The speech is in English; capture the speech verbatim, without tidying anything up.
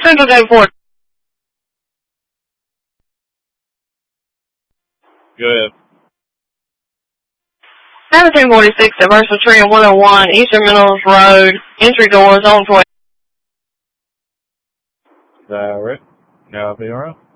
Central Davenport. Go ahead. seventeen forty-six at Versa Tree and one oh one, Eastern Minerals Road, entry doors on twenty. All right. Now I'll be all right.